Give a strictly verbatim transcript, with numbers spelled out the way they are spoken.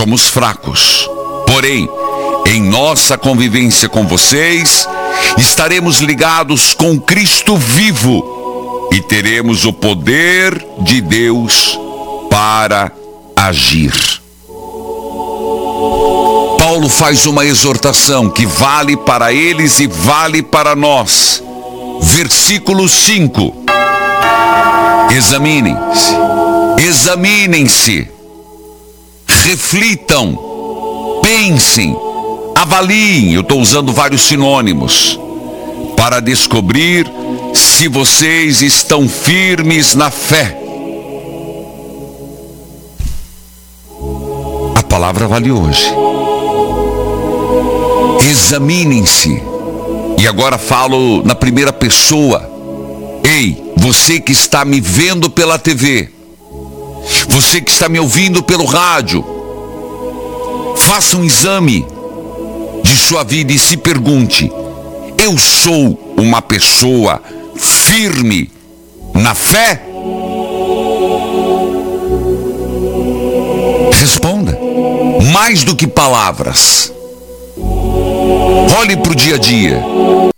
somos fracos. Porém, em nossa convivência com vocês, estaremos ligados com Cristo vivo e teremos o poder de Deus para agir. Paulo faz uma exortação que vale para eles e vale para nós. Versículo cinco. Examinem-se, examinem-se, reflitam, pensem, avaliem, eu estou usando vários sinônimos, para descobrir se vocês estão firmes na fé. A palavra vale hoje. Examinem-se. E agora falo na primeira pessoa. Ei, você que está me vendo pela T V, você que está me ouvindo pelo rádio, faça um exame de sua vida e se pergunte: eu sou uma pessoa firme na fé? Responda. Mais do que palavras. Olhe para o dia a dia.